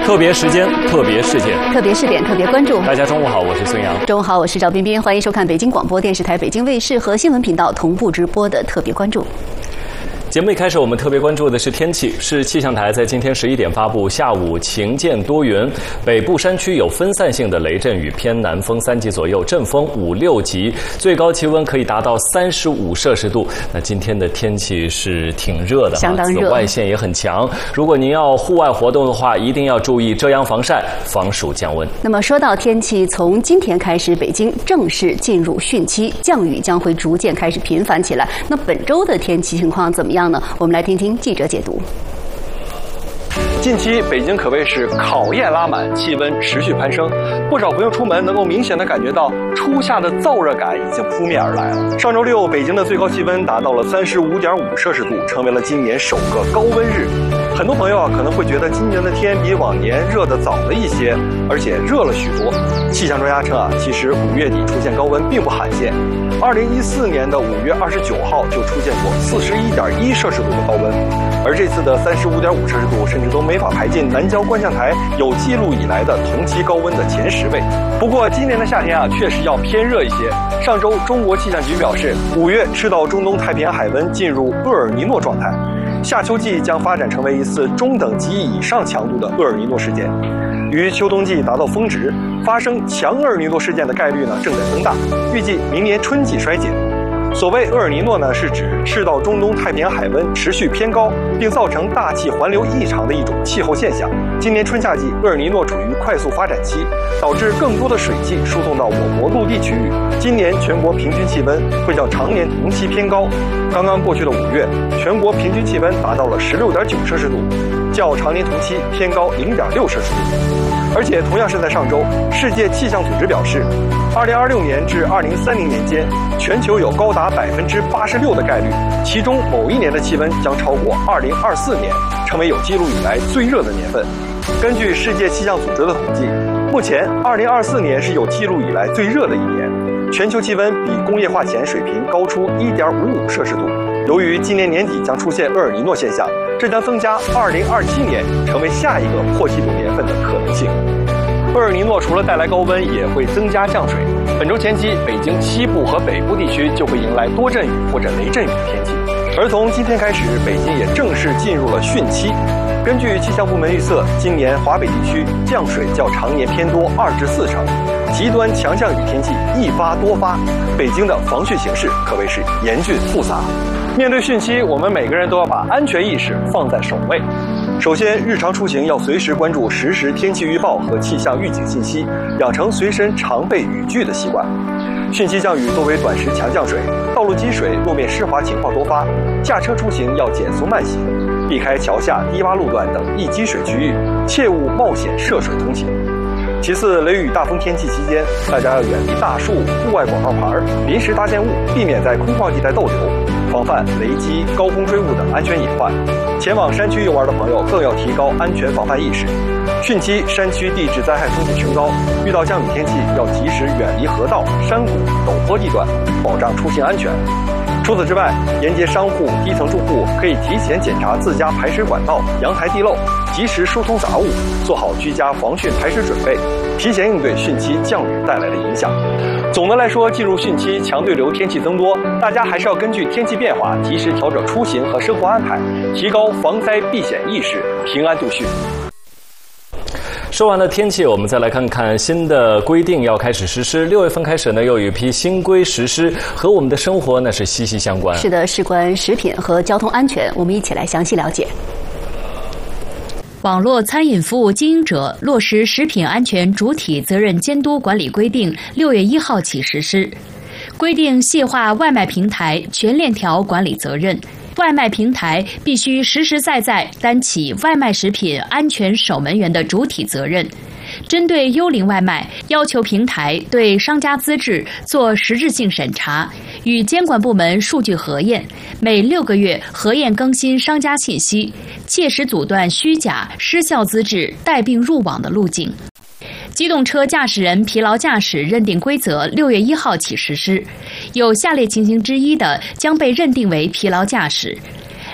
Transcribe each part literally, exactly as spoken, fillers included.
特别时间，特别事件， 特别试点，特别关注。 大家中午好，我是孙杨。 中午好，我是赵彬彬，欢迎收看北京广播电视台北京卫视和新闻频道同步直播的特别关注。 节目一开始，我们特别关注的是天气。市气象台在今天十一点发布，下午晴见多云，北部山区有分散性的雷阵雨，偏南风三级左右，阵风五六级，最高气温可以达到三十五摄氏度。那今天的天气是挺热的， 相当热， 紫外线也很强。如果您要户外活动的话，一定要注意遮阳防晒，防暑降温。 那么说到天气，从今天开始，北京正式进入汛期，降雨将会逐渐开始频繁起来。那本周的天气情况怎么样？我们来听听记者解读。 近期北京可谓是考验拉满，气温持续攀升，不少朋友出门能够明显的感觉到初夏的燥热感已经扑面而来了。上周六，北京的最高气温达到了三十五点五摄氏度，成为了今年首个高温日。很多朋友啊可能会觉得今年的天比往年热得早了一些，而且热了许多。气象专家称啊，其实五月底出现高温并不罕见。二零一四年的五月二十九号就出现过四十一点一摄氏度的高温，而这次的三十五点五摄氏度甚至都没法排进南郊观象台有记录以来的同期高温的前十位。不过今年的夏天啊，确实要偏热一些。上周中国气象局表示，五月赤道中东太平洋海温进入厄尔尼诺状态，夏秋季将发展成为一次中等级以上强度的厄尔尼诺事件，与秋冬季达到峰值，发生强厄尔尼诺事件的概率呢正在增大，预计明年春季衰减。所谓厄尔尼诺呢，是指赤道中东太平洋海温持续偏高，并造成大气环流异常的一种气候现象。今年春夏季，厄尔尼诺处于快速发展期，导致更多的水汽输送到我国陆地区域。今年全国平均气温会较常年同期偏高。刚刚过去的五月，全国平均气温达到了十六点九摄氏度，较常年同期偏高零点六摄氏度。而且同样是在上周，世界气象组织表示，二零二六年至二零三零年间，全球有高达百分之八十六的概率，其中某一年的气温将超过二零二四年，成为有记录以来最热的年份。根据世界气象组织的统计，目前二零二四年是有记录以来最热的一年，全球气温比工业化前水平高出一点五五摄氏度。由于今年年底将出现厄尔尼诺现象，这将增加二零二七年成为下一个破纪录年份的可能性。厄尔尼诺除了带来高温，也会增加降水。本周前期，北京西部和北部地区就会迎来多阵雨或者雷阵雨的天气。而从今天开始，北京也正式进入了汛期。根据气象部门预测，今年华北地区降水较常年偏多二至四成，极端强降雨天气易发多发，北京的防汛形势可谓是严峻复杂。面对汛期，我们每个人都要把安全意识放在首位。首先，日常出行要随时关注实时天气预报和气象预警信息，养成随身常备雨具的习惯。汛期降雨多为短时强降水，道路积水、路面湿滑情况多发，驾车出行要减速慢行，避开桥下、低洼路段等易积水区域，切勿冒险涉水通行。其次，雷雨大风天气期间，大家要远离大树、户外广告牌、临时搭建物，避免在空旷地带逗留，防范雷击、高空坠物等安全隐患。前往山区游玩的朋友更要提高安全防范意识。汛期山区地质灾害风险升高，遇到降雨天气要及时远离河道、山谷、陡坡地段，保障出行安全。除此之外，沿街商户、低层住户可以提前检查自家排水管道、阳台地漏，及时疏通杂物，做好居家防汛排水准备，提前应对汛期降雨带来的影响。总的来说，进入汛期强对流天气增多，大家还是要根据天气变化及时调整出行和生活安排，提高防灾避险意识，平安度汛。 说完了天气，我们再来看看新的规定要开始实施。六月份开始呢，又有一批新规实施，和我们的生活呢是息息相关。 是的，事关食品和交通安全，我们一起来详细了解。 网络餐饮服务经营者落实食品安全主体责任监督管理规定，六月一号起实施。规定细化外卖平台全链条管理责任。外卖平台必须实实在在担起外卖食品安全守门员的主体责任。针对幽灵外卖，要求平台对商家资质做实质性审查，与监管部门数据核验，每六个月核验更新商家信息，切实阻断虚假、失效资质带病入网的路径。机动车驾驶人疲劳驾驶认定规则六月一号起实施，有下列情形之一的将被认定为疲劳驾驶：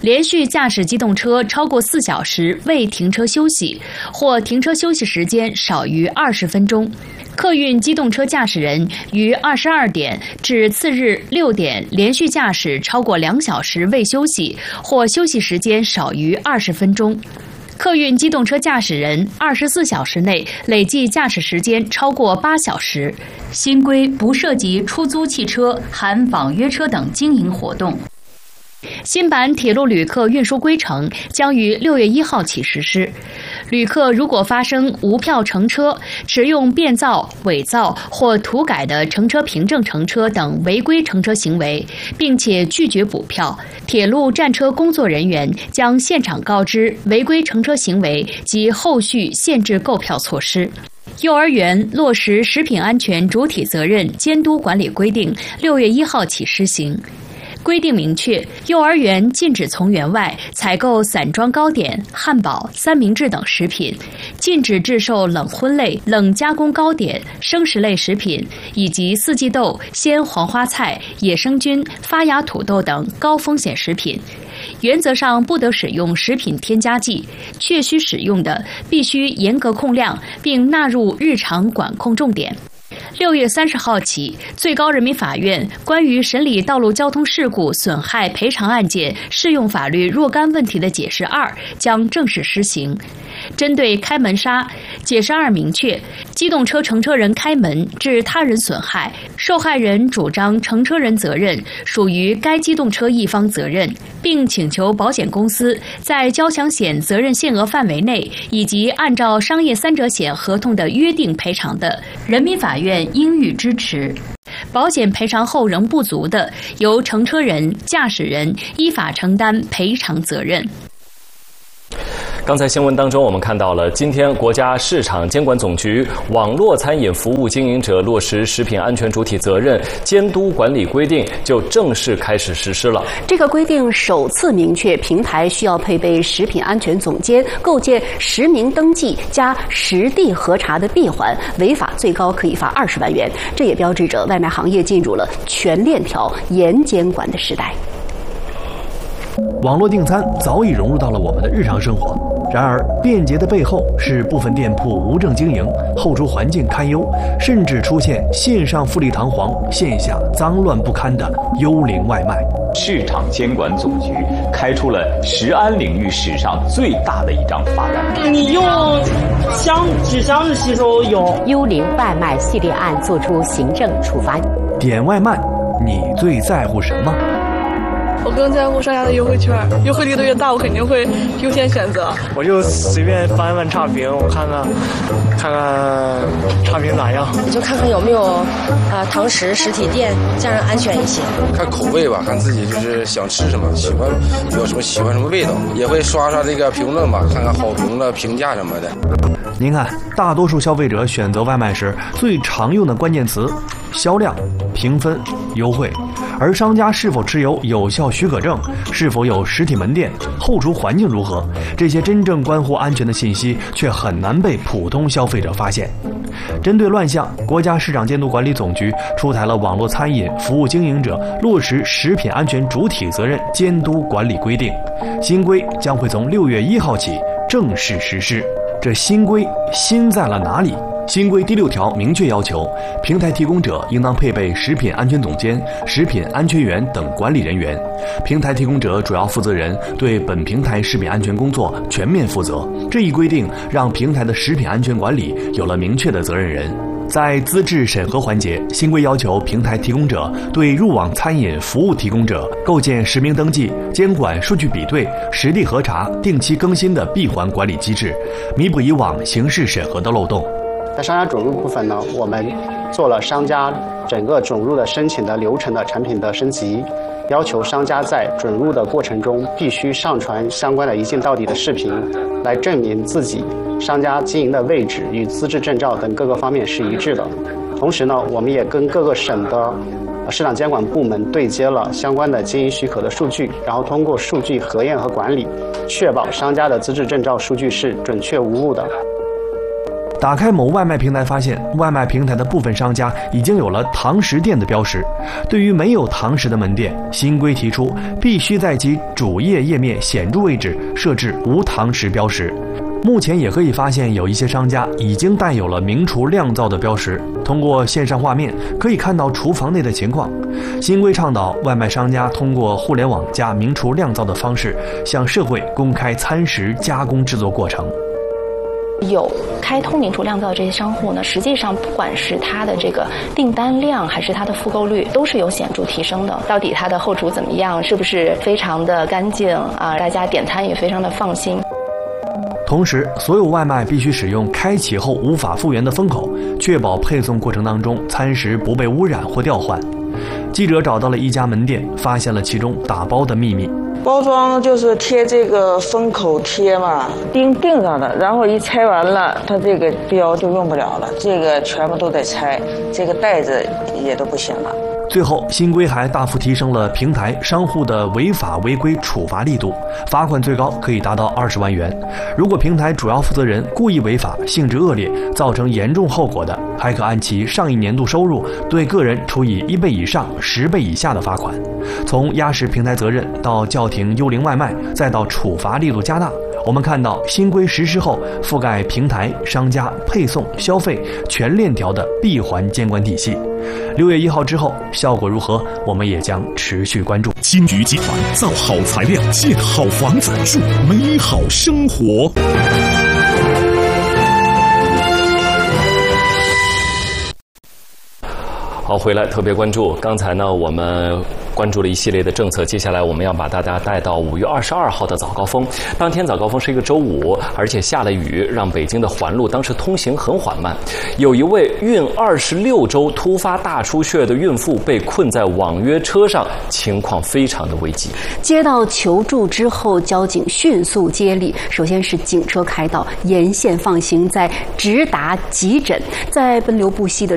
连续驾驶机动车超过四小时未停车休息，或停车休息时间少于二十分钟。客运机动车驾驶人于二十二点至次日六点连续驾驶超过两小时未休息，或休息时间少于二十分钟。客运机动车驾驶人二十四小时内累计驾驶时间超过八小时。新规不涉及出租汽车、含网约车等经营活动。新版铁路旅客运输规程将于六月一号起实施。旅客如果发生无票乘车、持用变造、伪造或涂改的乘车凭证乘车等违规乘车行为，并且拒绝补票，铁路站车工作人员将现场告知违规乘车行为及后续限制购票措施。幼儿园落实食品安全主体责任监督管理规定，六月一号起施行。规定明确，幼儿园禁止从园外采购散装糕点、汉堡、三明治等食品，禁止制售冷荤类、冷加工糕点、生食类食品，以及四季豆、鲜黄花菜、野生菌、发芽土豆等高风险食品。原则上不得使用食品添加剂，确需使用的必须严格控量，并纳入日常管控重点。六月三十号起，最高人民法院关于审理道路交通事故损害赔偿案件适用法律若干问题的解释二将正式施行。针对开门杀，解释二明确，机动车乘车人开门致他人损害，受害人主张乘车人责任属于该机动车一方责任，并请求保险公司在交强险责任限额范围内以及按照商业三者险合同的约定赔偿的，人民法院应予支持。保险赔偿后仍不足的，由乘车人、驾驶人依法承担赔偿责任。 刚才新闻当中，我们看到了今天国家市场监管总局网络餐饮服务经营者落实食品安全主体责任监督管理规定就正式开始实施了。 这个规定首次明确，平台需要配备食品安全总监，构建实名登记加实地核查的闭环，违法最高可以罚二十万元。这也标志着外卖行业进入了全链条严监管的时代。 网络订餐早已融入到了我们的日常生活，然而便捷的背后是部分店铺无证经营，后厨环境堪忧，甚至出现线上富丽堂皇、线下脏乱不堪的幽灵外卖。 市场监管总局开出了食安领域史上最大的一张罚单。 你用箱纸箱子吸收有幽灵外卖系列案作出行政处罚。 点外卖，你最在乎什么？ 我更在乎商家的优惠券，优惠力度越大，我肯定会优先选择。 我就随便翻翻差评，我看看看看差评咋样。 你就看看有没有啊、呃、堂食实体店，这样安全一些。 看口味吧，看自己就是想吃什么，喜欢有什么喜欢什么味道，也会刷刷这个评论吧，看看好评的评价什么的。 您看，大多数消费者选择外卖时最常用的关键词：销量、评分、优惠。而商家是否持有有效许可证，是否有实体门店，后厨环境如何，这些真正关乎安全的信息却很难被普通消费者发现。针对乱象，国家市场监督管理总局出台了网络餐饮服务经营者落实食品安全主体责任监督管理规定，新规将会从六月一号起正式实施。这新规新在了哪里？新规第六条明确要求，平台提供者应当配备食品安全总监、食品安全员等管理人员，平台提供者主要负责人对本平台食品安全工作全面负责。这一规定让平台的食品安全管理有了明确的责任人。在资质审核环节，新规要求平台提供者对入网餐饮服务提供者构建实名登记、监管数据比对、实地核查、定期更新的闭环管理机制，弥补以往形式审核的漏洞。 在商家准入部分呢，我们做了商家整个准入的申请的流程的产品的升级，要求商家在准入的过程中必须上传相关的一镜到底的视频，来证明自己商家经营的位置与资质证照等各个方面是一致的。同时呢，我们也跟各个省的市场监管部门对接了相关的经营许可的数据，然后通过数据核验和管理，确保商家的资质证照数据是准确无误的。 打开某外卖平台，发现外卖平台的部分商家已经有了堂食店的标识。对于没有堂食的门店，新规提出必须在其主页页面显著位置设置无堂食标识。目前也可以发现，有一些商家已经带有了明厨亮灶的标识。通过线上画面可以看到厨房内的情况。新规倡导外卖商家通过互联网加明厨亮灶的方式，向社会公开餐食加工制作过程。 有开通明厨亮灶的这些商户呢，实际上不管是它的这个订单量还是它的复购率，都是有显著提升的。到底它的后厨怎么样，是不是非常的干净啊？大家点餐也非常的放心。 同时，所有外卖必须使用开启后无法复原的封口，确保配送过程当中餐食不被污染或调换。记者找到了一家门店，发现了其中打包的秘密。 包装就是贴这个封口贴嘛，钉钉上的，然后一拆完了，它这个标就用不了了，这个全部都得拆，这个袋子也都不行了。 最后，新规还大幅提升了平台商户的违法违规处罚力度，罚款最高可以达到二十万元。如果平台主要负责人故意违法、性质恶劣、造成严重后果的，还可按其上一年度收入对个人处以一倍以上十倍以下的罚款。从压实平台责任到叫停幽灵外卖，再到处罚力度加大，我们看到新规实施后覆盖平台、商家、配送、消费全链条的闭环监管体系。六月一号之后效果如何，我们也将持续关注。 金鱼集团造好材料，建好房子，住美好生活。 好，回来特别关注。刚才呢，我们关注了一系列的政策，接下来我们要把大家带到五月二十二号的早高峰。当天早高峰是一个周五，而且下了雨，让北京的环路当时通行很缓慢。有一位孕二十六周突发大出血的孕妇被困在网约车上，情况非常的危急。 接到求助之后，交警迅速接力，首先是警车开道，沿线放行，再直达急诊，在奔流不息的